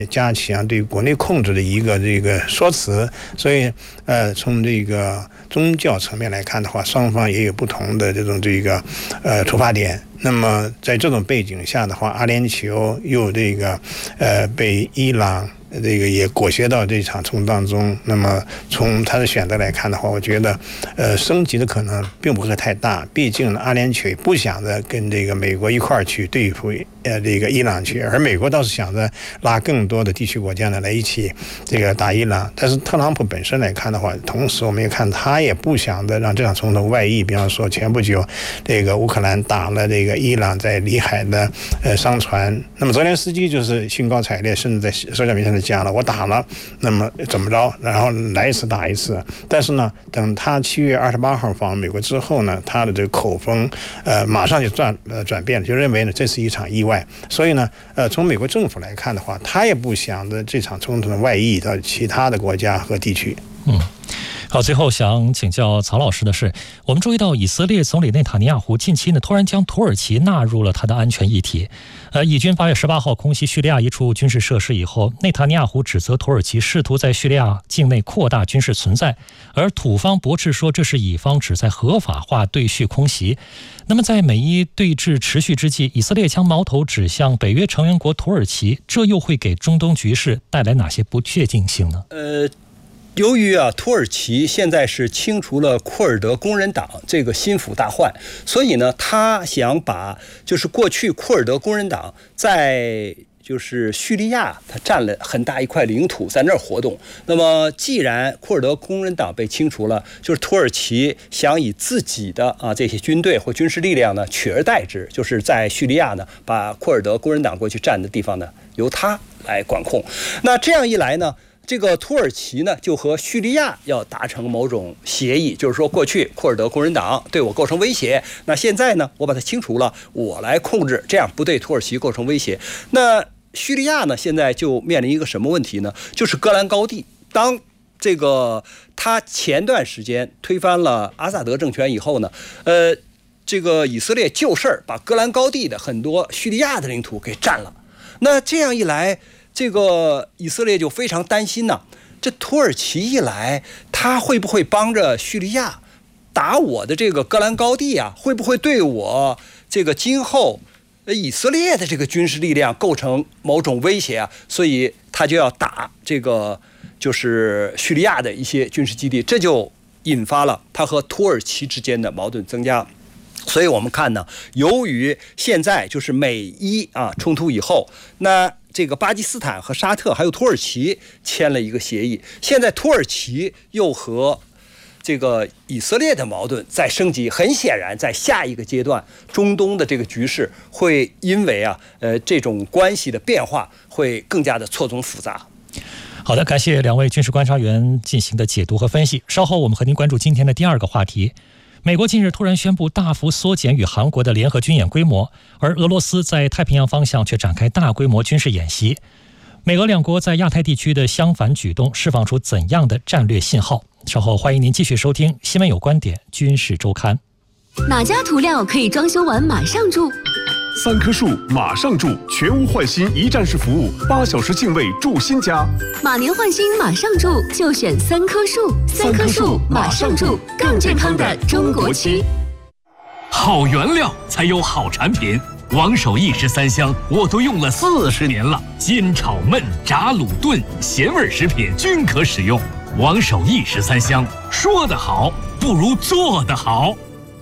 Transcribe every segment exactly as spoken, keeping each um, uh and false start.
加强对国内控制的一个这个说辞，所以呃，从这个宗教层面来看的话，双方也有不同的这种这个呃出发点。那么在这种背景下的话，阿联酋又这个呃被伊朗这个也裹挟到这场冲突当中。那么从他的选择来看的话，我觉得呃升级的可能并不会太大。毕竟阿联酋不想着跟这个美国一块儿去对付呃这个伊朗去，而美国倒是想着拉更多的地区国家呢来一起这个打伊朗。但是特朗普本身来看的话，同时我们也看他也不想着让这场冲突外溢。比方说前不久这个乌克兰打了这个伊朗在里海的呃商船，那么泽连斯基就是兴高采烈，甚至在社交媒体上讲了我打了，那么怎么着，然后来一次打一次。但是呢，等他七月二十八号访美国之后呢，他的这个口风呃马上就转呃转变了，就认为呢这是一场意外。所以呢，呃从美国政府来看的话，他也不想着这场冲突的外溢到其他的国家和地区。 嗯。好，最后想请教曹老师的是，我们注意到以色列总理内塔尼亚胡近期呢突然将土耳其纳入了他的安全议题。呃，以军八月十八号空袭叙利亚一处军事设施以后，内塔尼亚胡指责土耳其试图在叙利亚境内扩大军事存在，而土方驳斥说这是以方旨在合法化对叙空袭。那么在美伊对峙持续之际，以色列将矛头指向北约成员国土耳其，这又会给中东局势带来哪些不确定性呢？ 呃。由于啊，土耳其现在是清除了库尔德工人党这个心腹大患，所以呢，他想把就是过去库尔德工人党在就是叙利亚，他占了很大一块领土，在那儿活动。那么，既然库尔德工人党被清除了，就是土耳其想以自己的啊这些军队或军事力量呢取而代之，就是在叙利亚呢把库尔德工人党过去占的地方呢由他来管控。那这样一来呢，这个土耳其呢，就和叙利亚要达成某种协议，就是说，过去库尔德工人党对我构成威胁，那现在呢，我把它清除了，我来控制，这样不对土耳其构成威胁。那叙利亚呢，现在就面临一个什么问题呢？就是戈兰高地。当这个他前段时间推翻了阿萨德政权以后呢，呃，这个以色列就事儿把戈兰高地的很多叙利亚的领土给占了。那这样一来，这个以色列就非常担心呢、啊，这土耳其一来，他会不会帮着叙利亚打我的这个戈兰高地啊？会不会对我这个今后以色列的这个军事力量构成某种威胁啊？所以他就要打这个就是叙利亚的一些军事基地，这就引发了他和土耳其之间的矛盾增加。所以我们看呢，由于现在就是美伊啊冲突以后，那这个巴基斯坦和沙特还有土耳其签了一个协议，现在土耳其又和这个以色列的矛盾在升级，很显然在下一个阶段，中东的这个局势会因为啊呃这种关系的变化会更加的错综复杂。 好的，感谢两位军事观察员进行的解读和分析。稍后我们和您关注今天的第二个话题。美国近日突然宣布大幅缩减与韩国的联合军演规模，而俄罗斯在太平洋方向却展开大规模军事演习。美俄两国在亚太地区的相反举动释放出怎样的战略信号？稍后欢迎您继续收听《新闻有观点·军事周刊》。 哪家涂料可以装修完马上住？ 三棵树马上住，全屋换新一站式服务，八小时净位住新家。 马年换新马上住，就选三棵树。三棵树马上住，更健康的中国区。 好原料才有好产品。王守义十三香我都用了四十年了，煎炒焖炸卤炖咸味食品均可使用。王守义十三香，说得好不如做得好。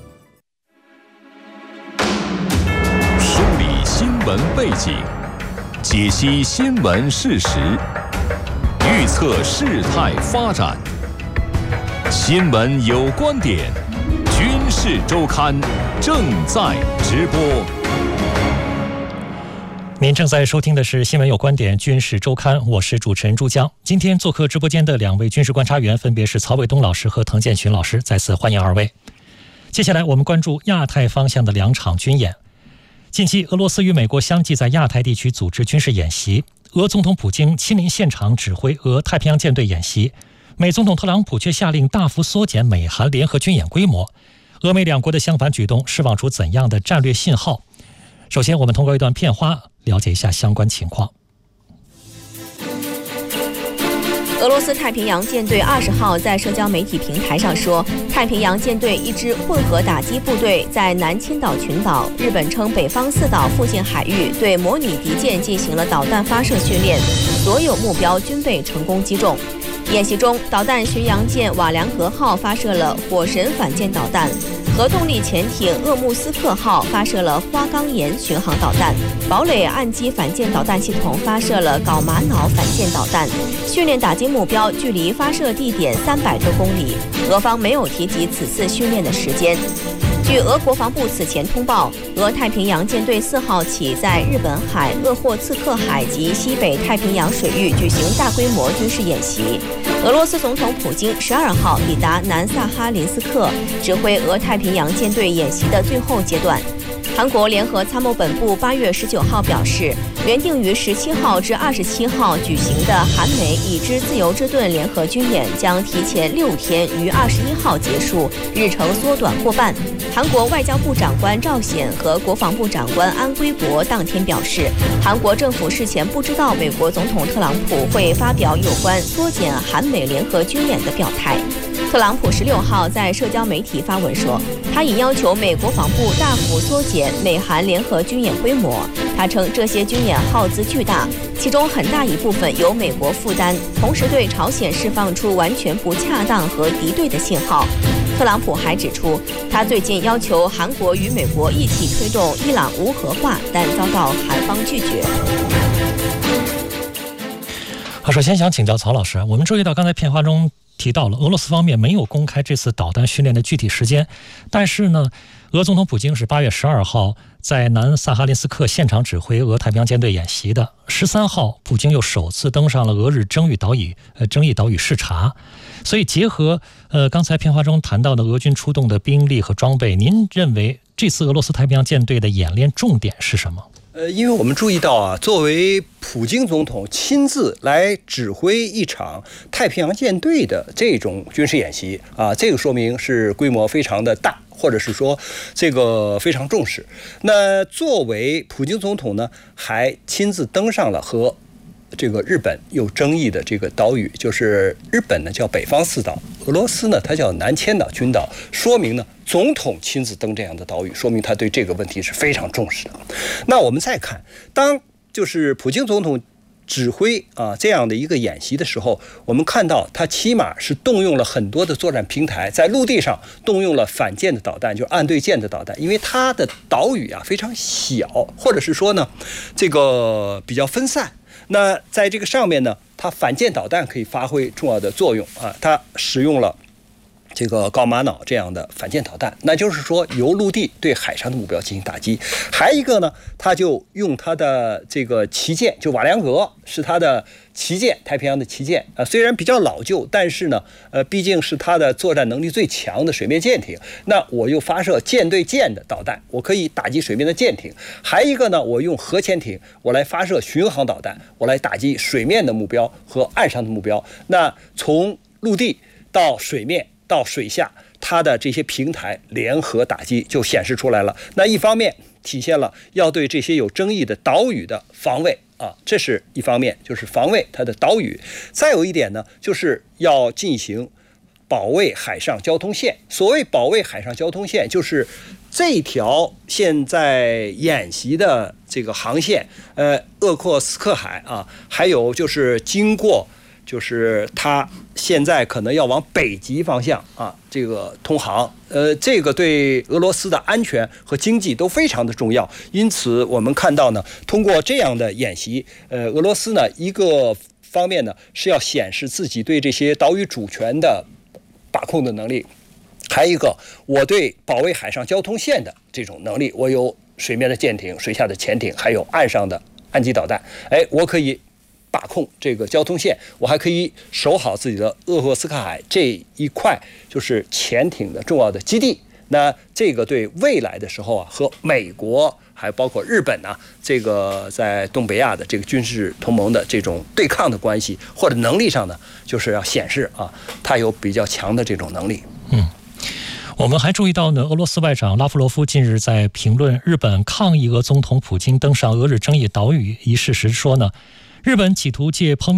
梳理新闻背景，解析新闻事实，预测事态发展。新闻有观点，军事周刊正在直播。 您正在收听的是新闻有观点军事周刊，我是主持人朱江。今天做客直播间的两位军事观察员分别是曹伟东老师和滕建群老师，再次欢迎二位。接下来我们关注亚太方向的两场军演。近期俄罗斯与美国相继在亚太地区组织军事演习，俄总统普京亲临现场指挥俄太平洋舰队演习，美总统特朗普却下令大幅缩减美韩联合军演规模。俄美两国的相反举动释放出怎样的战略信号？首先我们通过一段片花了解一下相关情况。 俄罗斯太平洋舰队二十号在社交媒体平台上说，太平洋舰队一支混合打击部队在南千岛群岛（日本称北方四岛）附近海域对模拟敌舰进行了导弹发射训练，所有目标均被成功击中。演习中，导弹巡洋舰瓦良格号发射了火神反舰导弹，核动力潜艇鄂木斯克号发射了花岗岩巡航导弹，堡垒岸基反舰导弹系统发射了缟玛瑙反舰导弹。训练打击目标距离发射地点三百多公里，俄方没有提及此次训练的时间。据俄国防部此前通报，俄太平洋舰队四号起在日本海、鄂霍次克海及西北太平洋水域举行大规模军事演习。俄罗斯总统普京十二号抵达南萨哈林斯克，指挥俄太平洋舰队演习的最后阶段。韩国联合参谋本部八月十九号表示，原定于十七号至二十七号举行的韩美已知自由之盾联合军演将提前六天于二十一号结束，日程缩短过半。韩国外交部长官赵显和国防部长官安圭博当天表示，韩国政府事前不知道美国总统特朗普会发表有关缩减韩美联合军演的表态。特朗普十六号在社交媒体发文说，他已要求美国防部大幅缩减美韩联合军演规模。他称这些军演耗资巨大，其中很大一部分由美国负担，同时对朝鲜释放出完全不恰当和敌对的信号。特朗普还指出，他最近要求韩国与美国一起推动伊朗无核化，但遭到韩方拒绝。 好，首先想请教曹老师，我们注意到刚才片花中提到了俄罗斯方面没有公开这次导弹训练的具体时间，但是呢，俄总统普京是八月十二号在南萨哈林斯克现场指挥俄太平洋舰队演习的。十三号，普京又首次登上了俄日争议岛屿呃争议岛屿视察。所以结合呃刚才片花中谈到的俄军出动的兵力和装备，您认为这次俄罗斯太平洋舰队的演练重点是什么？ 呃，因为我们注意到啊，作为普京总统亲自来指挥一场太平洋舰队的这种军事演习啊，这个说明是规模非常的大，或者是说这个非常重视。那作为普京总统呢，还亲自登上了和这个日本有争议的这个岛屿，就是日本呢叫北方四岛，俄罗斯呢它叫南千岛群岛，说明呢总统亲自登这样的岛屿，说明他对这个问题是非常重视的。那我们再看，当就是普京总统指挥啊这样的一个演习的时候，我们看到他起码是动用了很多的作战平台，在陆地上动用了反舰的导弹，就是岸对舰的导弹，因为它的岛屿啊非常小，或者是说呢这个比较分散。那在这个上面呢，它反舰导弹可以发挥重要的作用啊，它使用了这个缟玛瑙这样的反舰导弹，那就是说由陆地对海上的目标进行打击。还一个呢，它就用它的这个旗舰，就瓦良格是它的旗舰，太平洋的旗舰啊，虽然比较老旧，但是呢，呃，毕竟是它的作战能力最强的水面舰艇。那我又发射舰对舰的导弹，我可以打击水面的舰艇。还一个呢，我用核潜艇，我来发射巡航导弹，我来打击水面的目标和岸上的目标。那从陆地到水面到水下，它的这些平台联合打击就显示出来了。那一方面体现了要对这些有争议的岛屿的防卫啊，这是一方面，就是防卫它的岛屿。再有一点呢，就是要进行保卫海上交通线。所谓保卫海上交通线，就是这条现在演习的这个航线，呃，鄂霍次克海啊，还有就是经过。就是它现在可能要往北极方向啊，这个通航，呃，这个对俄罗斯的安全和经济都非常的重要。因此，我们看到呢，通过这样的演习，呃，俄罗斯呢一个方面呢是要显示自己对这些岛屿主权的把控的能力，还有一个我对保卫海上交通线的这种能力，我有水面的舰艇、水下的潜艇，还有岸上的岸基导弹，哎，我可以把控这个交通线，我还可以守好自己的鄂霍次克海这一块就是潜艇的重要的基地。那这个对未来的时候啊，和美国还包括日本啊，这个在东北亚的这个军事同盟的这种对抗的关系或者能力上呢，就是要显示啊，它有比较强的这种能力。 嗯。我们还注意到呢，俄罗斯外长拉夫罗夫近日在评论日本抗议俄总统普京登上俄日争议岛屿一事时说呢，日本企图借烹